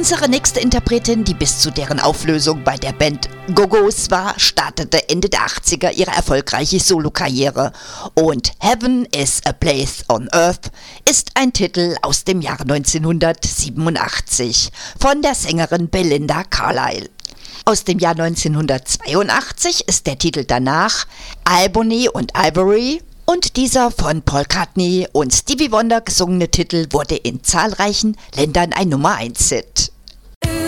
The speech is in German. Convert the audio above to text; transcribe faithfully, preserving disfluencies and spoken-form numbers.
Unsere nächste Interpretin, die bis zu deren Auflösung bei der Band Go-Go's war, startete Ende der achtziger ihre erfolgreiche Solokarriere. Und Heaven is a Place on Earth ist ein Titel aus dem Jahr neunzehnhundertsiebenundachtzig von der Sängerin Belinda Carlisle. Aus dem Jahr neunzehnhundertzweiundachtzig ist der Titel danach Albany und Ivory. Und dieser von Paul McCartney und Stevie Wonder gesungene Titel wurde in zahlreichen Ländern ein Nummer eins Hit.